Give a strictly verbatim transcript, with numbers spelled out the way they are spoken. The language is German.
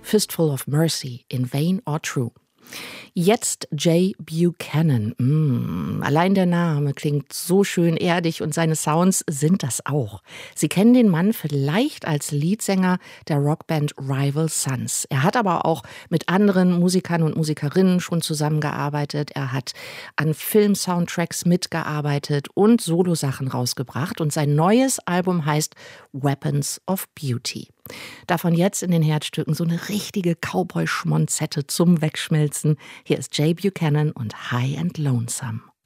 Fistful of Mercy, In Vain or True. Jetzt Jay Buchanan. Mm, allein der Name klingt so schön erdig und seine Sounds sind das auch. Sie kennen den Mann vielleicht als Leadsänger der Rockband Rival Sons. Er hat aber auch mit anderen Musikern und Musikerinnen schon zusammengearbeitet. Er hat an Film-Soundtracks mitgearbeitet und Solosachen rausgebracht. Und sein neues Album heißt Weapons of Beauty. Davon jetzt in den Herzstücken so eine richtige Cowboy-Schmonzette zum Wegschmelzen. Hier ist Jay Buchanan und High and Lonesome.